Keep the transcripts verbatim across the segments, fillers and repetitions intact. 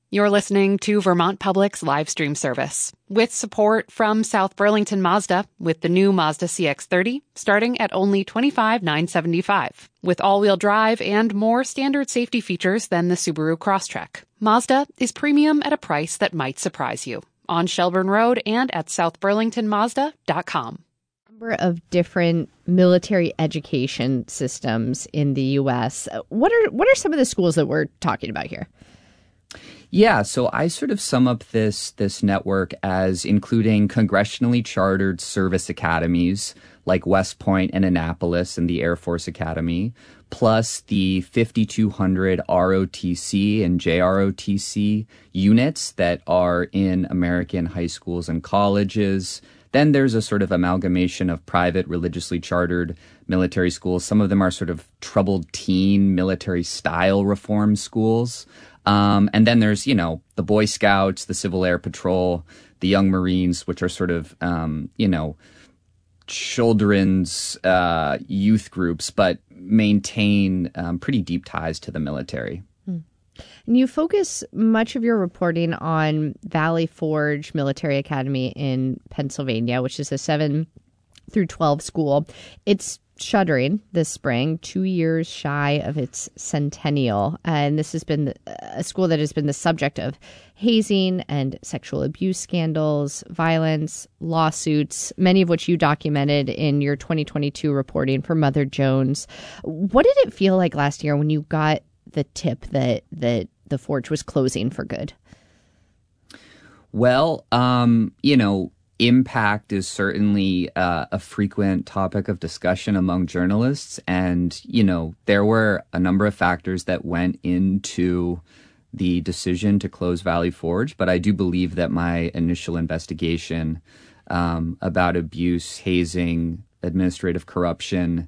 You're listening to Vermont Public's live stream service with support from South Burlington Mazda with the new Mazda C X thirty starting at only twenty-five thousand nine hundred seventy-five dollars with all-wheel drive and more standard safety features than the Subaru Crosstrek. Mazda is premium at a price that might surprise you. On Shelburne Road and at south burlington mazda dot com. Number of different military education systems in the U S. What are what are some of the schools that we're talking about here? Yeah, so I sort of sum up this this network as including congressionally chartered service academies like West Point and Annapolis and the Air Force Academy, plus the fifty-two hundred R O T C and J R O T C units that are in American high schools and colleges. Then there's a sort of amalgamation of private, religiously chartered military schools. Some of them are sort of troubled teen military-style reform schools. Um, and then there's, you know, the Boy Scouts, the Civil Air Patrol, the Young Marines, which are sort of, um, you know, children's uh, youth groups, but maintain um, pretty deep ties to the military. Hmm. And you focus much of your reporting on Valley Forge Military Academy in Pennsylvania, which is a seven through twelve school. It's shuttering this spring, two years shy of its centennial. And this has been a school that has been the subject of hazing and sexual abuse scandals, violence, lawsuits, many of which you documented in your twenty twenty-two reporting for Mother Jones. What did it feel like last year when you got the tip that, that the Forge was closing for good? Well, um, you know, impact is certainly uh, a frequent topic of discussion among journalists. And, you know, there were a number of factors that went into the decision to close Valley Forge. But I do believe that my initial investigation um, about abuse, hazing, administrative corruption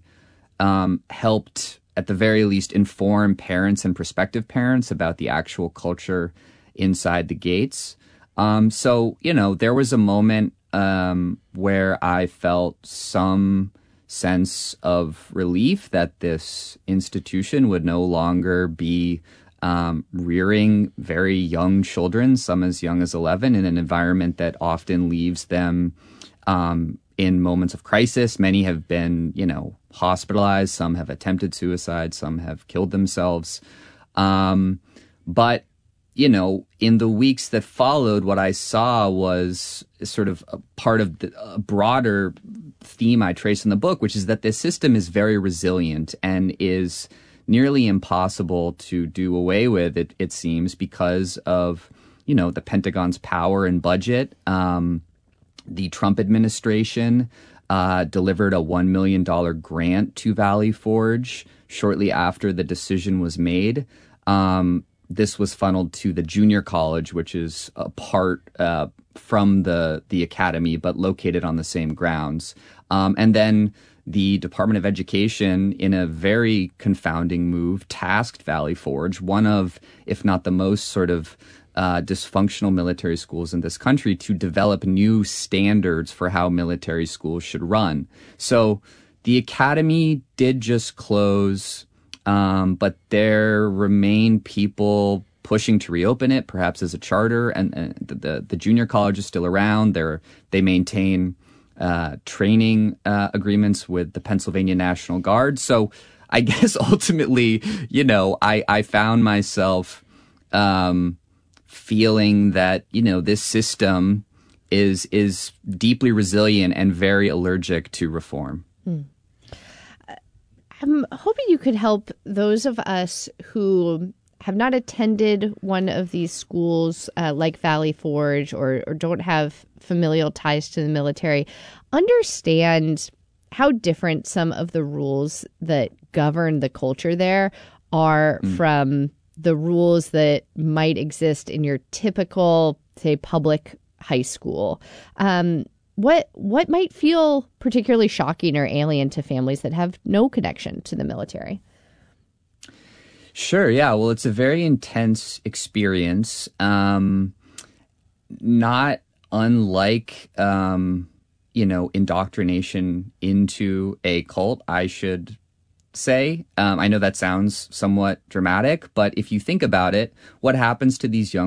um, helped, at the very least, inform parents and prospective parents about the actual culture inside the gates. Um, so, you know, there was a moment Um, where I felt some sense of relief that this institution would no longer be um, rearing very young children, some as young as eleven, in an environment that often leaves them um, in moments of crisis. Many have been, you know, hospitalized. Some have attempted suicide. Some have killed themselves. Um, but you know, in the weeks that followed, what I saw was sort of a part of the a broader theme I trace in the book, which is that this system is very resilient and is nearly impossible to do away with, it, it seems, because of, you know, the Pentagon's power and budget. Um, the Trump administration uh, delivered a one million dollars grant to Valley Forge shortly after the decision was made. Um, This was funneled to the junior college, which is apart uh, from the the academy, but located on the same grounds. Um, and then the Department of Education, in a very confounding move, tasked Valley Forge, one of, if not the most sort of uh, dysfunctional military schools in this country, to develop new standards for how military schools should run. So the academy did just close. Um, but there remain people pushing to reopen it, perhaps as a charter, and, and the, the the junior college is still around. They're, they maintain uh, training uh, agreements with the Pennsylvania National Guard. So I guess ultimately, you know, I, I found myself um, feeling that, you know, this system is is deeply resilient and very allergic to reform. Hmm. I'm hoping you could help those of us who have not attended one of these schools uh, like Valley Forge or, or don't have familial ties to the military understand how different some of the rules that govern the culture there are mm. from the rules that might exist in your typical, say, public high school. Um, What what might feel particularly shocking or alien to families that have no connection to the military? Sure, yeah. Well, it's a very intense experience, um, not unlike, um, you know, indoctrination into a cult, I should say. Um, I know that sounds somewhat dramatic, but if you think about it, what happens to these young